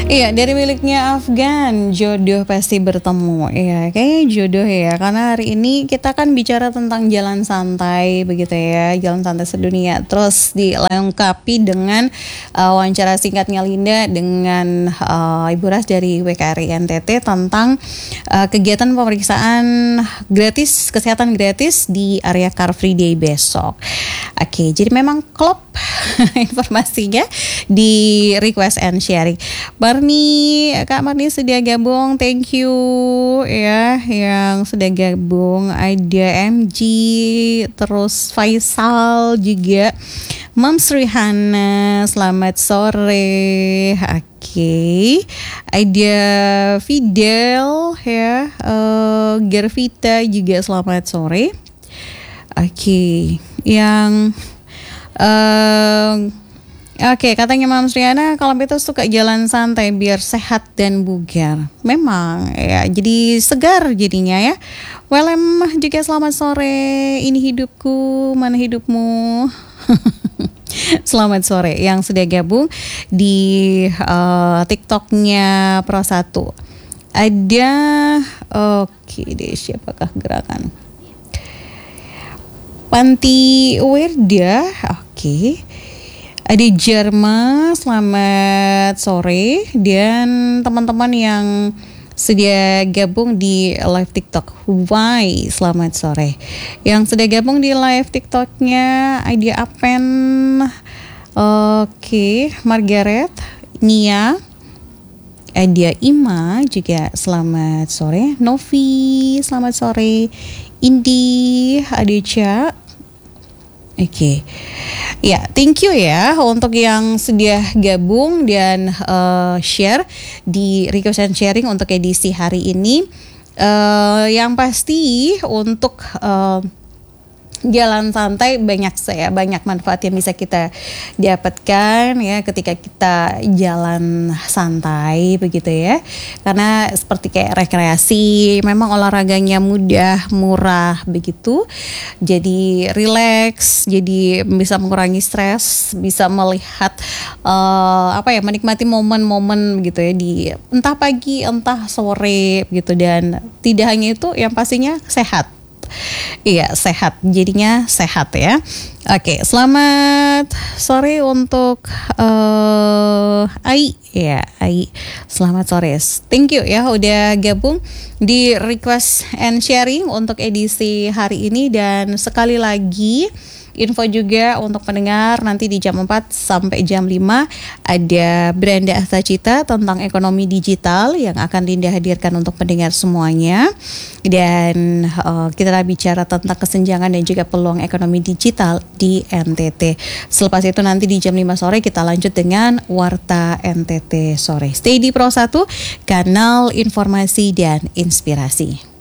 Iya, dari miliknya Afgan, jodoh pasti bertemu. Iya, kayaknya jodoh ya. Karena hari ini kita kan bicara tentang jalan santai begitu ya, jalan santai sedunia. Terus dilengkapi dengan wawancara singkatnya Linda dengan Ibu Ras dari WKRI NTT tentang kegiatan pemeriksaan gratis, kesehatan gratis di area Car Free Day besok. Oke, jadi memang klop informasinya di request and sharing. Kak Marni sudah gabung, thank you ya yang sudah gabung. Ada MG, terus Faisal juga, Mams Rihana, selamat sore. Oke, ada Fidel ya, Gervita juga selamat sore. Oke, yang Oke, katanya Mams Riana kalau itu suka jalan santai biar sehat dan bugar. Memang ya, jadi segar jadinya ya. Welem juga selamat sore. Ini hidupku, mana hidupmu? Selamat sore yang sudah gabung di TikToknya Pro 1. Ada oke deh, siapakah gerakan? Panti Wirda, oke. Ada Jerma, selamat sore. Dan teman-teman yang sudah gabung di live TikTok, Why, selamat sore. Yang sudah gabung di live TikToknya, ada Apen, oke, Margaret, Nia, ada Ima juga selamat sore. Novi, selamat sore. Indi, Adeca. Oke, ya thank you ya untuk yang sudah gabung dan share di request and sharing untuk edisi hari ini. Yang pasti untuk jalan santai banyak manfaat yang bisa kita dapatkan ya ketika kita jalan santai begitu ya. Karena seperti kayak rekreasi, memang olahraganya mudah, murah begitu. Jadi relax, jadi bisa mengurangi stres, bisa melihat menikmati momen-momen gitu ya di entah pagi, entah sore gitu, dan tidak hanya itu, yang pastinya sehat. Iya, sehat, jadinya sehat ya. Oke, selamat sore untuk Ai ya, Ai. Selamat sore. Thank you ya udah gabung di request and sharing untuk edisi hari ini. Dan sekali lagi info juga untuk pendengar, nanti di jam 4 sampai jam 5 ada Beranda Astacita tentang ekonomi digital yang akan Linda hadirkan untuk pendengar semuanya. Dan kita bicara tentang kesenjangan dan juga peluang ekonomi digital di NTT. Selepas itu nanti di jam 5 sore kita lanjut dengan Warta NTT sore. Stay di Pro 1, kanal informasi dan inspirasi.